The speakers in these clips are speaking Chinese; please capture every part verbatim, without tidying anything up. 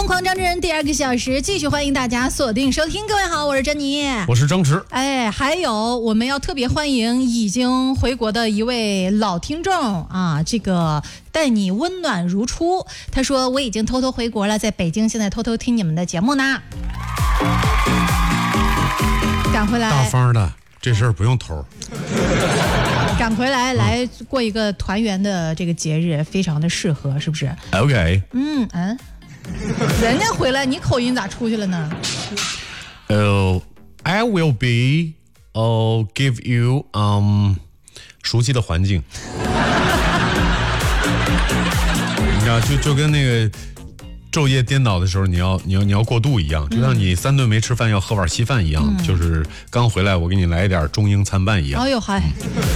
狂张真人第二个小时继续欢迎大家锁定收听。各位好，我是珍妮， 我是张弛。 哎，还有我们要特别欢迎已经回国的一位老听众啊，这个待你温暖如初。他说我已经偷偷回国了，在北京现在偷偷听你们的节目呢。赶回来， 大方的，这事儿不用偷。 赶回来来过一个团圆的这个节日，非常的适合，是不是 ？OK。 嗯嗯。人家回来，你口音咋出去了呢？ 呃、uh, ，I will be, uh, give you um 熟悉的环境。你知道，就就跟那个昼夜颠倒的时候，你要你要你要过渡一样，就像你三顿没吃饭要喝碗稀饭一样，嗯、就是刚回来我给你来一点中英参半一样。 哎呦嗨！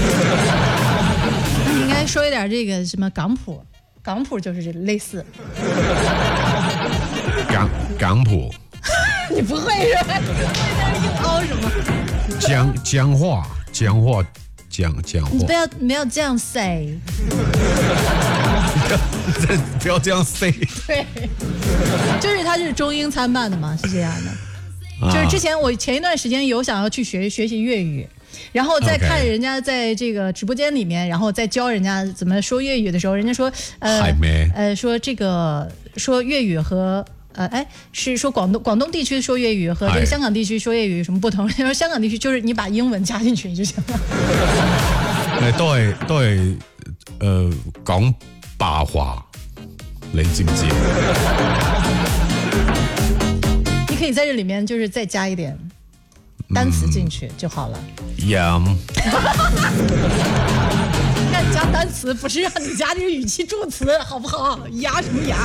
那你应该说一点这个什么港普。港普就是这类似， 港港普， 你不会是吧？硬凹什么？ 讲讲话，讲话，讲讲话。 你不要不要这样 say， 不要这样 say。 对，就是它是中英参半的嘛，是这样的。啊、就是之前我前一段时间有想要去学学习粤语。然后再看人家在这个直播间里面，然后再教人家怎么说粤语的时候，人家说呃呃说这个说粤语和呃哎是说广东广东地区说粤语和这个香港地区说粤语有什么不同？说香港地区就是你把英文加进去就行了。 誒都係都係誒講白話，你知唔知？ 你可以在這裡面就是再加一點。單詞進去就好了。 Yeah。 讓你加單詞，不是讓你加這個語氣助詞，好不好？牙什麼牙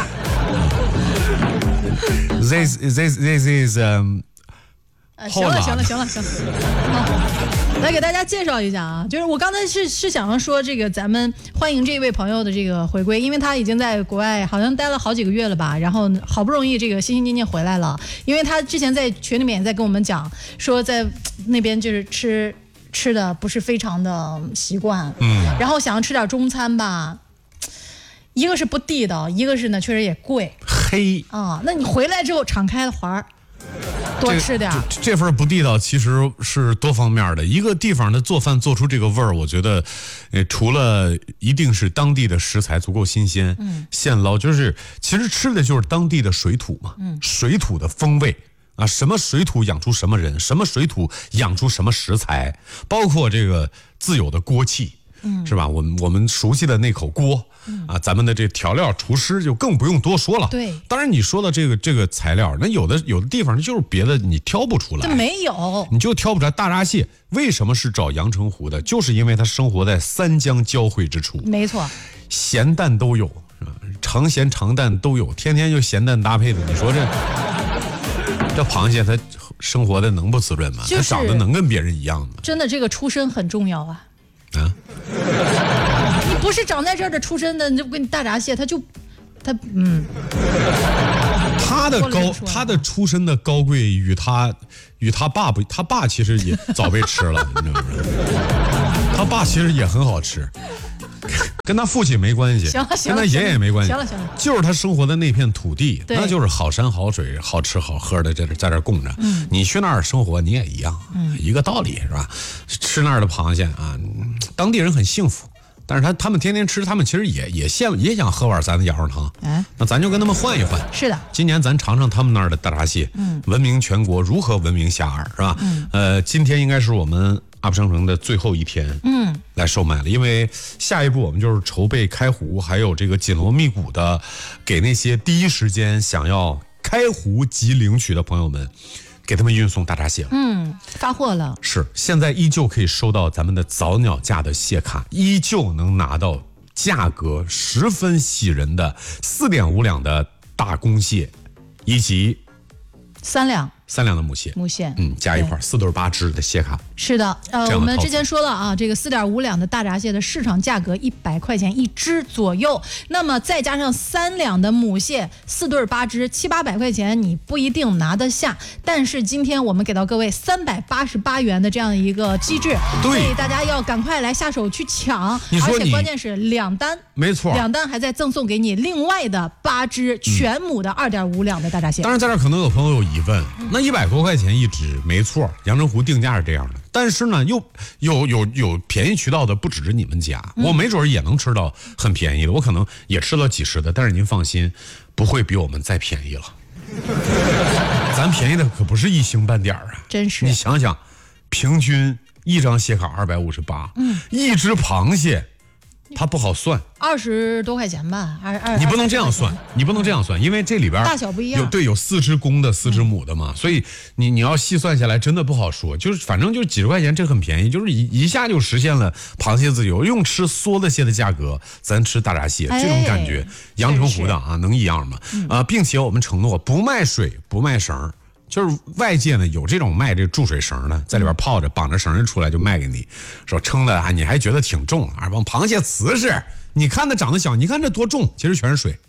？This this this is um。 呃，行了行了行了行了，好，来给大家介绍一下啊，就是我刚才是是想要说这个咱们欢迎这位朋友的这个回归，因为他已经在国外好像待了好几个月了吧，然后好不容易这个心心念念回来了，因为他之前在群里面也在跟我们讲说在那边就是吃吃的不是非常的习惯，嗯，然后想要吃点中餐吧，一个是不地道，一个是呢确实也贵， 黑啊，那你回来之后敞开了怀儿。多吃点。 这, 这份不地道其实是多方面的。一个地方的做饭做出这个味儿，我觉得，呃，除了一定是当地的食材足够新鲜，嗯，现捞，就是其实吃的就是当地的水土嘛，嗯，水土的风味啊，什么水土养出什么人，什么水土养出什么食材，包括这个自有的锅气。嗯，是吧？我们我们熟悉的那口锅，嗯、啊，咱们的这调料厨师就更不用多说了。 对， 当然你说的这个这个材料，那有的有的地方就是别的你挑不出来， 这没有， 你就挑不出来。大闸蟹为什么是找阳澄湖的？就是因为它生活在三江交汇之处。 没错， 咸淡都有，长咸长淡都有，天天就咸淡搭配的，你说这这螃蟹它生活的能不滋润吗？它、就是、长得能跟别人一样吗？ 真的，这个出身很重要啊。啊，你不是长在这儿的出身的，你就给你大闸蟹，他就，他嗯， 他的高，他的出身的高贵与他与他爸不，他爸其实也早被吃了，你知道吗？他爸其实也很好吃，跟他父亲没关系， 行了行了， 跟他爷爷也没关系， 行了行了， 就是他生活的那片土地，那就是好山好水、好吃好喝的，在这在这供着。嗯，你去那儿生活，你也一样，嗯，一个道理是吧？吃那儿的螃蟹啊，当地人很幸福，但是他他们天天吃，他们其实也也羡也想喝碗咱的羊肉汤，哎，那咱就跟他们换一换。 是的， 今年咱尝尝他们那儿的大闸蟹，嗯，闻名全国，如何闻名遐迩，是吧？嗯，呃，今天应该是我们阿布商城的最后一天，嗯，来售卖了，因为下一步我们就是筹备开湖，还有这个紧锣密鼓的，给那些第一时间想要开湖及领取的朋友们。给他们运送大闸蟹了， 嗯，发货了， 是现在依旧可以收到咱们的早鸟价的蟹卡，依旧能拿到价格十分喜人的四点五两的大公蟹，以及三两三两的母蟹， 母蟹， 嗯，加一块四对八只的蟹卡。 是的，呃，我们之前说了啊，这个四点五两的大闸蟹的市场价格一百块钱一只左右，那么再加上三两的母蟹，四对八只，七八百块钱你不一定拿得下。但是今天我们给到各位三百八十八元的这样一个机制，所以大家要赶快来下手去抢，而且关键是两单， 没错， 两单还在赠送给你另外的八只全母的二点五两的大闸蟹。 当然，在这可能有朋友有疑问，那一百多块钱一只，没错，阳澄湖定价是这样的。但是呢，又有有有便宜渠道的不止你们家，我没准也能吃到很便宜的，我可能也吃到几十的。但是您放心，不会比我们再便宜了。咱便宜的可不是一星半点啊！ 真是， 你想想，平均一张蟹卡二百五十八，嗯，一只螃蟹。它不好算， 二十多块钱吧，二二。 你不能这样算，你不能这样算，因为这里边大小不一样， 有对有四只公的，四只母的嘛，嗯、所以你你要细算下来，真的不好说。就是反正就几十块钱，这很便宜，就是一一下就实现了螃蟹自由，用吃梭子蟹的价格，咱吃大闸蟹，哎、这种感觉，阳澄湖的啊，能一样吗？嗯、啊，并且我们承诺不卖水，不卖绳。就是外界呢有这种卖这注水绳的，在里边泡着，绑着绳出来就卖给你，说称的啊，你还觉得挺重啊，帮螃蟹瓷实，你看它长得小，你看这多重，其实全是水。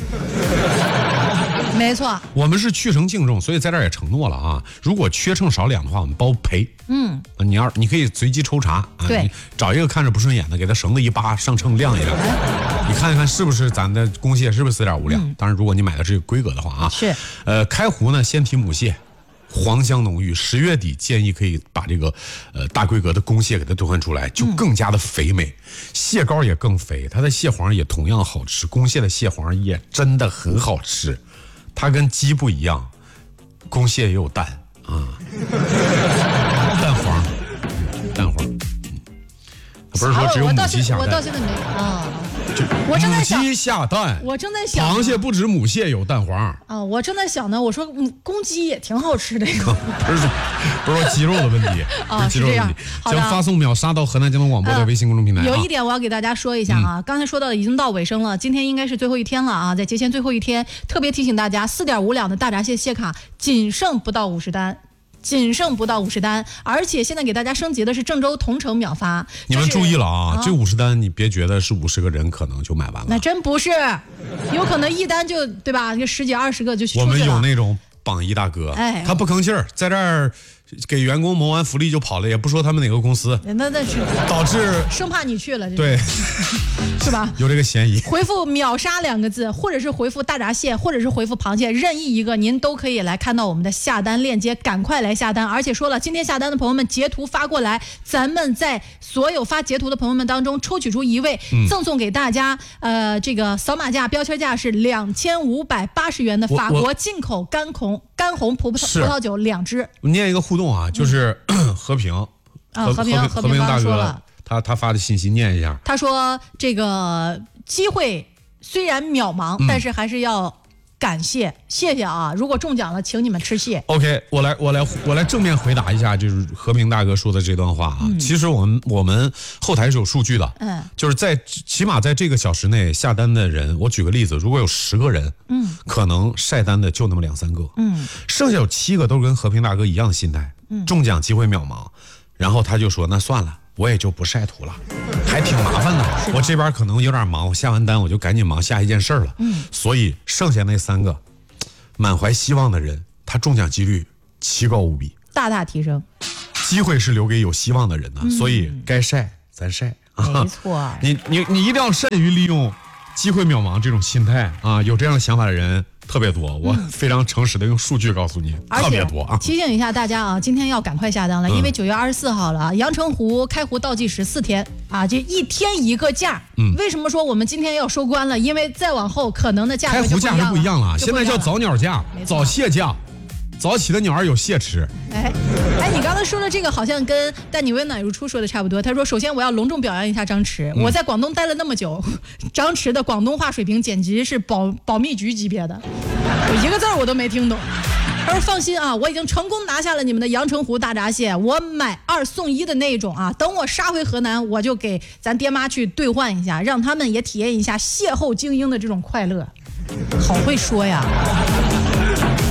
没错， 我们是去称净重，所以在这儿也承诺了啊，如果缺称少两的话，我们包赔。嗯，你要你可以随机抽查，啊、 对， 找一个看着不顺眼的，给他绳子一扒，上秤量一量，你看一看是不是咱的公蟹是不是四点五两？嗯、当然，如果你买的是规格的话啊， 是， 呃，开湖呢先提母蟹。黄香浓郁，十月底建议可以把这个呃大规格的公蟹给它兑换出来，就更加的肥美，嗯、蟹膏也更肥，它的蟹黄也同样好吃，公蟹的蟹黄也真的很好吃，它跟鸡不一样，公蟹也有蛋啊，蛋黄，蛋黄，嗯、不是说只有母鸡下蛋， 我到现在没啊。 我正在想，母鸡下蛋， 我正在想， 螃蟹不止母蟹有蛋黄啊！我正在想呢，我说，嗯，公鸡也挺好吃的。 不是，不是说鸡肉的问题啊， 是鸡肉的问题。将发送秒杀到河南交通广播的微信公众平台。 有一点我要给大家说一下啊，刚才说到的已经到尾声了，今天应该是最后一天了啊，在节前最后一天，特别提醒大家，四点五两的大闸蟹蟹卡仅剩不到五十单。仅剩不到五十单，而且现在给大家升级的是郑州同城秒发。 你们注意了啊，啊这五十单你别觉得是五十个人可能就买完了， 那真不是，有可能一单就对吧？就十几二十个就出去了。 我们有那种榜一大哥，哎，他不吭气儿，在这儿给员工谋完福利就跑了，也不说他们哪个公司， 那那是导致生怕你去了， 对， 是吧？ 有这个嫌疑。 回复秒杀两个字，或者是回复大闸蟹，或者是回复螃蟹，任意一个，您都可以来看到我们的下单链接，赶快来下单。而且说了，今天下单的朋友们截图发过来，咱们在所有发截图的朋友们当中抽取出一位，嗯、赠送给大家，呃，这个扫码价标签价是两千五百八十元的法国进口干红干红葡萄葡萄酒两支。 我念一个互动啊，就是、嗯、和平啊，和平和平大哥他他发的信息念一下， 他说这个机会虽然渺茫，嗯、但是还是要感谢，谢谢啊！如果中奖了，请你们吃蟹。 OK， 我来我来我来正面回答一下，就是和平大哥说的这段话啊。嗯、其实我们我们后台是有数据的，嗯，就是在起码在这个小时内下单的人，我举个例子，如果有十个人，嗯，可能晒单的就那么两三个，嗯，剩下有七个都是跟和平大哥一样的心态，嗯，中奖机会渺茫，然后他就说那算了。我也就不晒图了，还挺麻烦的。我这边可能有点忙，我下完单我就赶紧忙下一件事了。嗯，所以剩下那三个满怀希望的人，他中奖几率奇高无比， 大大提升。 机会是留给有希望的人的，嗯、所以该晒咱晒。 没错， 你你你一定要善于利用机会渺茫这种心态啊！有这样的想法的人特别多，我非常诚实的用数据告诉你，特别多啊！ 提醒一下大家啊，今天要赶快下单了，因为九月二十四号了啊，阳澄湖开湖倒计时四天啊，这一天一个价。嗯，为什么说我们今天要收官了？因为再往后可能的价格开湖价是不一样了，现在叫早鸟价、早蟹价。早起的鸟儿有蟹吃。 哎哎，你刚才说的这个好像跟带你温暖如初说的差不多。他说，首先我要隆重表扬一下张弛，嗯、我在广东待了那么久，张弛的广东话水平简直是保保密局级别的，一个字我都没听懂。他说放心啊，我已经成功拿下了你们的阳澄湖大闸蟹，我买二送一的那种啊。等我杀回河南，我就给咱爹妈去兑换一下，让他们也体验一下邂逅精英的这种快乐。好会说呀。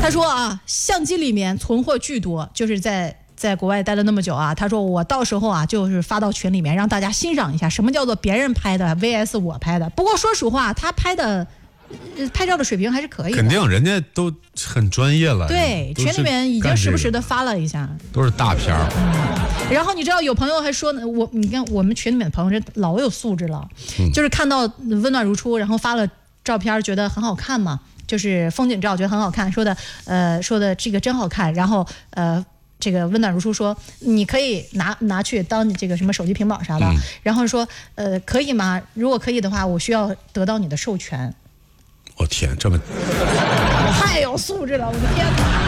他说啊，相机里面存货巨多，就是在在国外待了那么久啊，他说我到时候啊就是发到群里面让大家欣赏一下什么叫做别人拍的 V S 我拍的。不过说实话，他拍的。拍照的水平还是可以的， 肯定人家都很专业了。 对，群里面已经时不时的发了一下， 都是大片儿。 嗯，然后你知道有朋友还说呢，我你看我们群里面的朋友这老有素质了，嗯、就是看到温暖如初，然后发了照片，觉得很好看嘛，就是风景照，觉得很好看，说的呃说的这个真好看，然后呃。这个温暖如初说，你可以拿拿去当你这个什么手机平板啥的，嗯、然后说，呃，可以吗？如果可以的话，我需要得到你的授权。 我、哦、天，这么太有素质了！我的天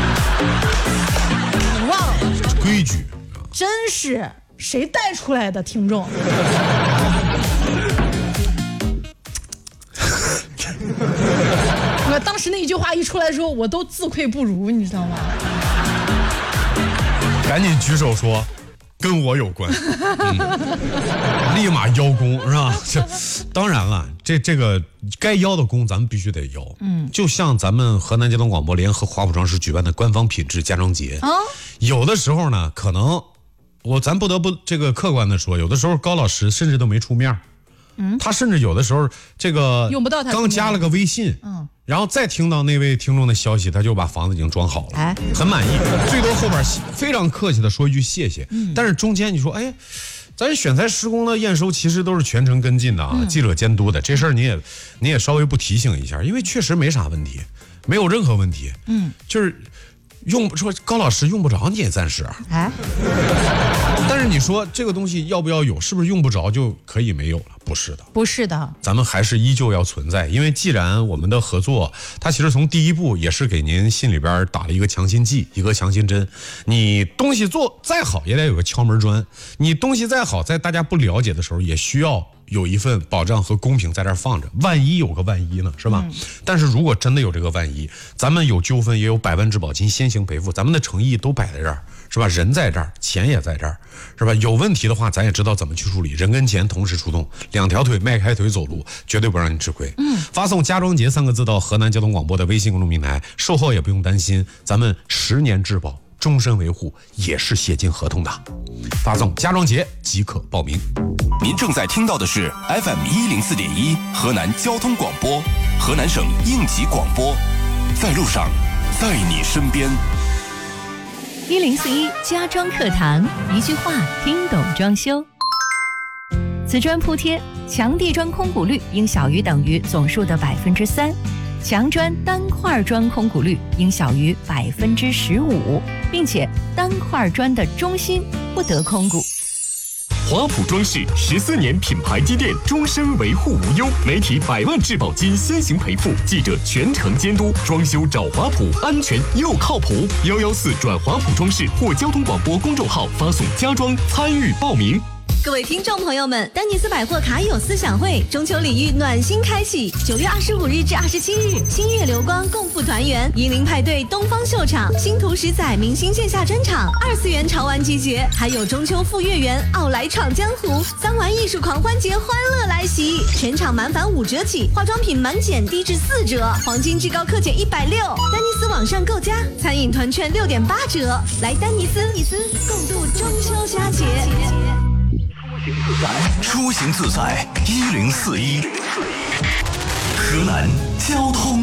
哪，你忘了规矩， 真是谁带出来的听众？我当时那一句话一出来的时候，我都自愧不如，你知道吗？ 赶紧举手说，跟我有关，嗯、立马邀功是吧？这当然了，这这个该邀的功咱们必须得邀。嗯，就像咱们河南交通广播联合华普装饰举办的官方品质家装节，哦、有的时候呢，可能我咱不得不这个客观的说，有的时候高老师甚至都没出面。嗯，他甚至有的时候这个用不到他刚加了个微信，嗯，然后再听到那位听众的消息，他就把房子已经装好了，哎，很满意，最多后边非常客气的说一句谢谢。嗯，但是中间你说，哎，咱选材施工的验收其实都是全程跟进的啊，嗯、记者监督的，这事儿你也你也稍微不提醒一下，因为确实没啥问题，没有任何问题。嗯，就是用说高老师用不着你也暂时，哎。但是你说这个东西要不要有，是不是用不着就可以没有了？不是的， 不是的， 咱们还是依旧要存在。因为既然我们的合作，它其实从第一步也是给您心里边打了一个强心剂，一个强心针。你东西做再好，也得有个敲门砖。你东西再好，在大家不了解的时候，也需要有一份保障和公平在这儿放着。万一有个万一呢，是吧？嗯、但是如果真的有这个万一，咱们有纠纷也有百万质保金先行赔付，咱们的诚意都摆在这儿。是吧？人在这儿，钱也在这儿，是吧？有问题的话，咱也知道怎么去处理。人跟钱同时出动，两条腿迈开腿走路，绝对不让你吃亏。嗯，发送“家装节”三个字到河南交通广播的微信公众平台，售后也不用担心，咱们十年质保，终身维护，也是写进合同的。发送“家装节”即可报名。 您正在听到的是 F M 一零四点一河南交通广播，河南省应急广播，在路上，在你身边。 一零四一家装课堂，一句话听懂装修。瓷砖铺贴，墙地砖空鼓率应小于等于总数的百分之三，墙砖单块砖空鼓率应小于百分之十五，并且单块砖的中心不得空鼓。 华普装饰十四年品牌积淀，终身维护无忧，媒体百万质保金先行赔付，记者全程监督，装修找华普，安全又靠谱。幺幺四转华普装饰或交通广播公众号发送家装参与报名。 各位听众朋友们，丹尼斯百货卡友思想会中秋礼遇暖心开启，九月二十五日至二十七日，星月流光共赴团圆，银铃派对东方秀场，星途十载明星线下专场，二次元潮玩集结，还有中秋赴月圆，奥莱闯江湖，三玩艺术狂欢节欢乐来袭，全场满返五折起，化妆品满减低至四折，黄金至高克减一百六，丹尼斯网上购家，餐饮团券六点八折，来丹尼斯，尼斯共度中秋佳节。 出行自在一零四一，河南交通